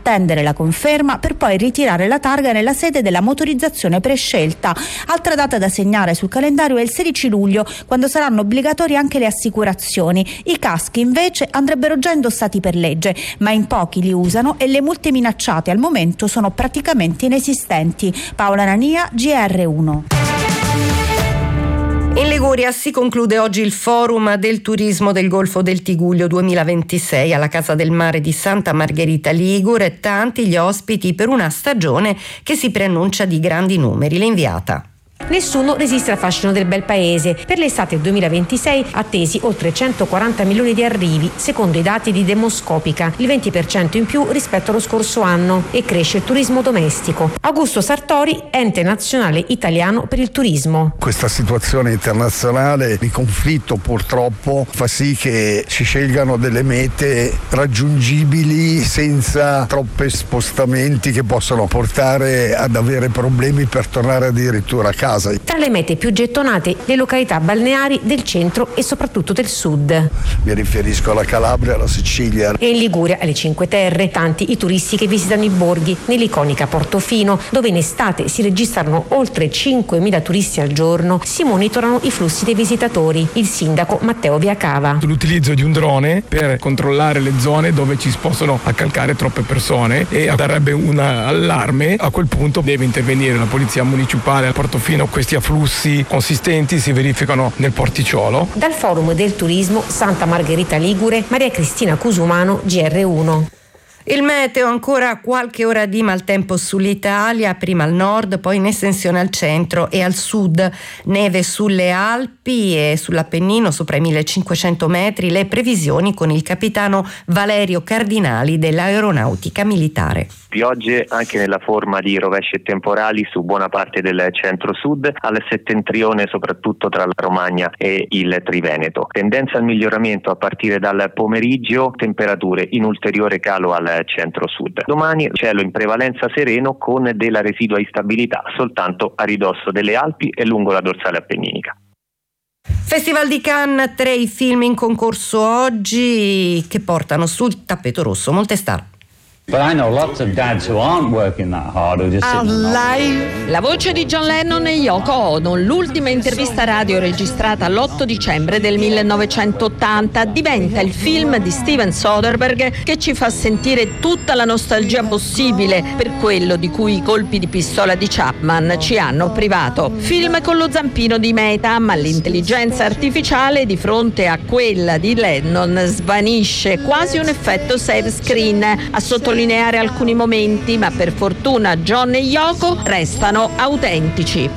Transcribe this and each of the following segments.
attendere la conferma per poi ritirare la targa nella sede della motorizzazione prescelta. Altra data da segnare sul calendario è il 16 luglio, quando saranno obbligatorie anche le assicurazioni. I caschi invece andrebbero già indossati per legge, ma in pochi li usano e le multe minacciate al momento sono praticamente inesistenti. Paola Nania, GR1. In Liguria si conclude oggi il Forum del Turismo del Golfo del Tigullio 2026 alla Casa del Mare di Santa Margherita Ligure. Tanti gli ospiti per una stagione che si preannuncia di grandi numeri. L'inviata. Nessuno resiste al fascino del bel paese. Per l'estate 2026 attesi oltre 140 milioni di arrivi, secondo i dati di Demoscopica, il 20% in più rispetto allo scorso anno, e cresce il turismo domestico. Augusto Sartori, ente nazionale italiano per il turismo. Questa situazione internazionale di conflitto purtroppo fa sì che si scelgano delle mete raggiungibili senza troppi spostamenti che possono portare ad avere problemi per tornare addirittura a casa. Tra le mete più gettonate, le località balneari del centro e soprattutto del sud. Mi riferisco alla Calabria, alla Sicilia. E in Liguria alle Cinque Terre, tanti i turisti che visitano i borghi, nell'iconica Portofino, dove in estate si registrano oltre 5.000 turisti al giorno, si monitorano i flussi dei visitatori. Il sindaco Matteo Viacava. L'utilizzo di un drone per controllare le zone dove ci possono accalcare troppe persone e darebbe un allarme. A quel punto deve intervenire la polizia municipale al Portofino. Questi afflussi consistenti si verificano nel porticciolo. Dal Forum del Turismo Santa Margherita Ligure, Maria Cristina Cusumano, GR1. Il meteo, ancora qualche ora di maltempo sull'Italia, prima al nord, poi in estensione al centro e al sud. Neve sulle Alpi e sull'Appennino sopra i 1500 metri. Le previsioni con il capitano Valerio Cardinali dell'Aeronautica Militare. Piogge anche nella forma di rovesci e temporali su buona parte del centro-sud, al settentrione soprattutto tra la Romagna e il Triveneto. Tendenza al miglioramento a partire dal pomeriggio, temperature in ulteriore calo al centro-sud. Domani cielo in prevalenza sereno con della residua instabilità soltanto a ridosso delle Alpi e lungo la dorsale appenninica. Festival di Cannes, 3 i film in concorso oggi che portano sul tappeto rosso molte star. But I know lots of dads who aren't working that hard, who just La voce di John Lennon e Yoko Ono, l'ultima intervista radio registrata l'8 dicembre del 1980, diventa il film di Steven Soderbergh che ci fa sentire tutta la nostalgia possibile per quello di cui i colpi di pistola di Chapman ci hanno privato. Film con lo zampino di Meta, ma l'intelligenza artificiale di fronte a quella di Lennon svanisce, quasi un effetto save screen, a sottolineare alcuni momenti, ma per fortuna John e Yoko restano autentici.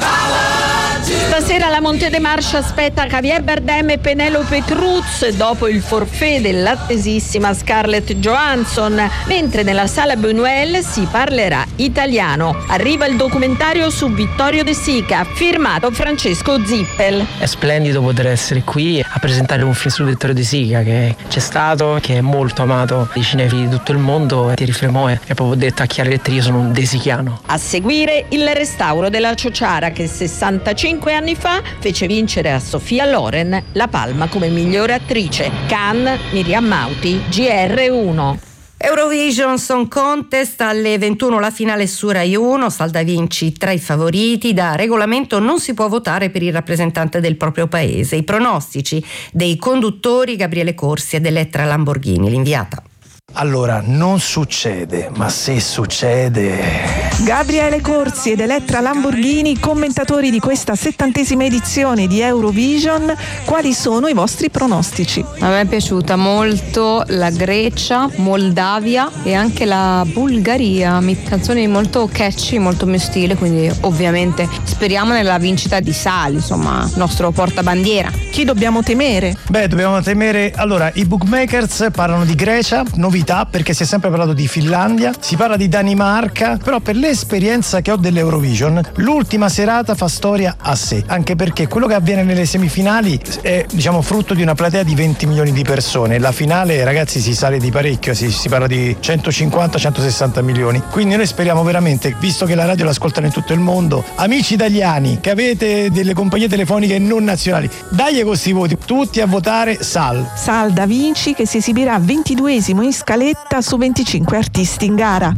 Stasera la Monte dei Marche aspetta Javier Bardem e Penelope Cruz dopo il forfait dell'attesissima Scarlett Johansson, mentre nella Sala Buñuel si parlerà italiano. Arriva il documentario su Vittorio De Sica, firmato Francesco Zippel. È splendido poter essere qui a presentare un film su Vittorio De Sica che c'è stato, che è molto amato dai cinefili di tutto il mondo. Thierry Frémaux è proprio detto a chiare lettere: io sono un desichiano. A seguire il restauro della Ciociara che 65 anni fa fece vincere a Sofia Loren la Palma come migliore attrice. Cannes, Miriam Mauti, GR1. Eurovision Song Contest, alle 21 la finale su Rai 1, Salda Vinci tra i favoriti. Da regolamento non si può votare per il rappresentante del proprio paese. I pronostici dei conduttori Gabriele Corsi ed Elettra Lamborghini, l'inviata. Allora, non succede, ma se succede... Gabriele Corsi ed Elettra Lamborghini, commentatori di questa 70ª edizione di Eurovision, quali sono i vostri pronostici? A me è piaciuta molto la Grecia, Moldavia e anche la Bulgaria, canzoni molto catchy, molto mio stile, quindi ovviamente speriamo nella vincita di Sali, insomma, nostro portabandiera. Chi dobbiamo temere? Beh, dobbiamo temere, allora, i bookmakers parlano di Grecia, novità perché si è sempre parlato di Finlandia, si parla di Danimarca, però per l'esperienza che ho dell'Eurovision, l'ultima serata fa storia a sé, anche perché quello che avviene nelle semifinali è, diciamo, frutto di una platea di 20 milioni di persone. La finale, ragazzi, si sale di parecchio, si parla di 150-160 milioni. Quindi noi speriamo veramente, visto che la radio l'ascoltano in tutto il mondo, amici italiani che avete delle compagnie telefoniche non nazionali, dai con questi voti, tutti a votare Salda Vinci, che si esibirà 22esimo in scaletta su 25 artisti in gara.